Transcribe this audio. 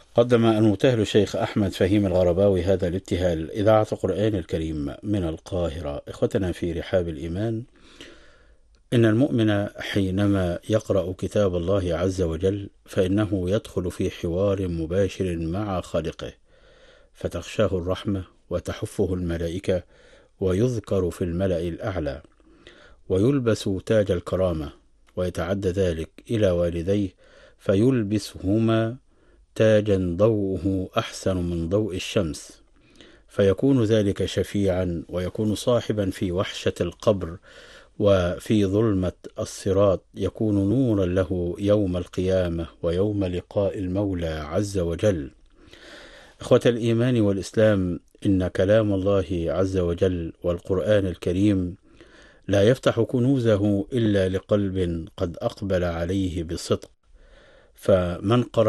قدم المبتهل الشيخ أحمد فهيم الغرباوي هذا الابتهال إذاعة القرآن الكريم من القاهرة. إخوتنا في رحاب الإيمان، إن المؤمن حينما يقرأ كتاب الله عز وجل فإنه يدخل في حوار مباشر مع خالقه، فتغشاه الرحمة وتحفه الملائكة، ويذكر في الملأ الأعلى، ويلبس تاج الكرامة، ويتعدى ذلك إلى والديه فيلبسهما تاجا ضوءه أحسن من ضوء الشمس، فيكون ذلك شفيعا، ويكون صاحبا في وحشة القبر وفي ظلمة الصراط، يكون نورا له يوم القيامة ويوم لقاء المولى عز وجل. إخوة الإيمان والإسلام، إن كلام الله عز وجل والقرآن الكريم لا يفتح كنوزه إلا لقلب قد أقبل عليه بصدق، فمن قرأ